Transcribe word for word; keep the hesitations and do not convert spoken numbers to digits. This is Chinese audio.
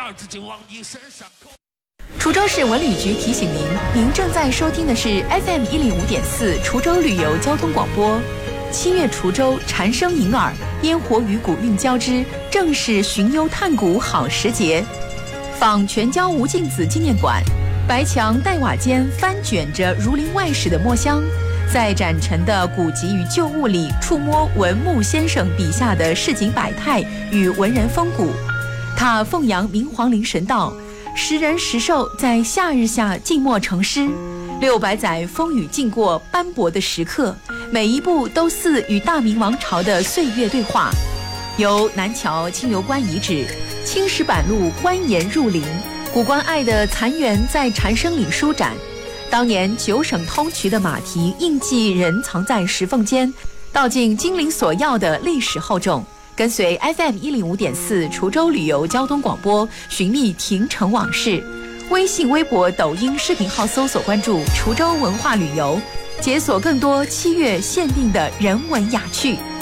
二字经往你身上扣。 滁州市文旅局提醒您，您正在收听的是 F M 一零五点四滁州旅游交通广播。七月滁州蝉声迎耳，烟火与古韵交织，正是寻幽探古好时节。仿全椒吴敬梓纪念馆，白墙黛瓦间翻卷着儒林外史的墨香，在展陈的古籍与旧物里触摸文牧先生笔下的市井百态与文人风骨。他奉扬明皇陵神道，时人时兽在夏日下静默成诗，六百载风雨经过斑驳的时刻，每一步都似与大明王朝的岁月对话。由南桥清流关遗址、青石板路蜿蜒入林，古关爱的残垣在蝉声里舒展。当年九省通衢的马蹄印记人藏在石缝间，道尽金陵索要的历史厚重。跟随 F M 一零五点四滁州旅游交通广播，寻觅亭城往事。微信、微博、抖音视频号搜索关注滁州文化旅游，解锁更多七月限定的人文雅趣。